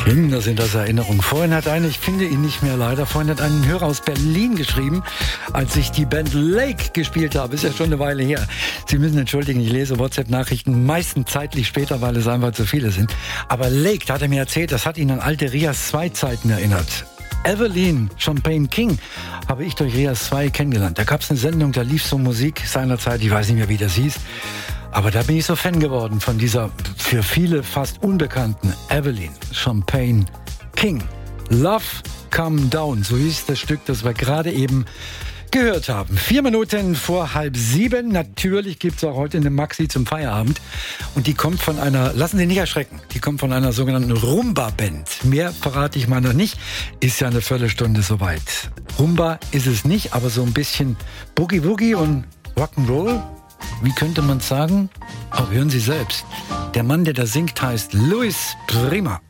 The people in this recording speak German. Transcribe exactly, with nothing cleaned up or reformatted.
Hm, das sind das Erinnerungen. Vorhin hat eine, ich finde ihn nicht mehr leider, vorhin hat ein Hörer aus Berlin geschrieben, als ich die Band Lake gespielt habe. Ist ja schon eine Weile her. Sie müssen entschuldigen, ich lese WhatsApp-Nachrichten meistens zeitlich später, weil es einfach zu viele sind. Aber Lake, da hat er mir erzählt, das hat ihn an alte Rias zwei Zeiten erinnert. Evelyn Champagne King habe ich durch Rias zwei kennengelernt. Da gab es eine Sendung, da lief so Musik seinerzeit, ich weiß nicht mehr, wie das hieß. Aber da bin ich so Fan geworden von dieser für viele fast unbekannten Evelyn Champagne King. Love Come Down, so hieß das Stück, das wir gerade eben gehört haben. Vier Minuten vor halb sieben. Natürlich gibt es auch heute eine Maxi zum Feierabend. Und die kommt von einer, lassen Sie nicht erschrecken, die kommt von einer sogenannten Rumba-Band. Mehr verrate ich mal noch nicht. Ist ja eine Viertelstunde soweit. Rumba ist es nicht, aber so ein bisschen Boogie-Woogie und Rock'n'Roll. Wie könnte man sagen? Auch hören Sie selbst. Der Mann, der da singt, heißt Luis Prima.